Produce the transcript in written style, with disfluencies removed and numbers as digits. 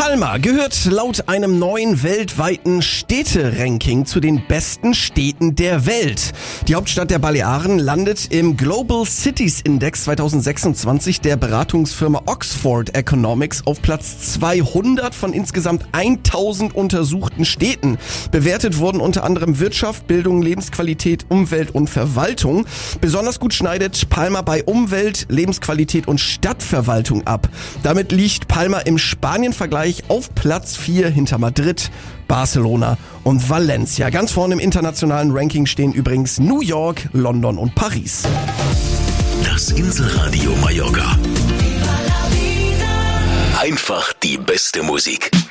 Palma gehört laut einem neuen weltweiten Städte-Ranking zu den besten Städten der Welt. Die Hauptstadt der Balearen landet im Global Cities Index 2026 der Beratungsfirma Oxford Economics auf Platz 200 von insgesamt 1000 untersuchten Städten. Bewertet wurden unter anderem Wirtschaft, Bildung, Lebensqualität, Umwelt und Verwaltung. Besonders gut schneidet Palma bei Umwelt, Lebensqualität und Stadtverwaltung ab. Damit liegt Palma im Spanien-Vergleich auf Platz 4 hinter Madrid, Barcelona und Valencia. Ganz vorne im internationalen Ranking stehen übrigens New York, London und Paris. Das Inselradio Mallorca. Einfach die beste Musik.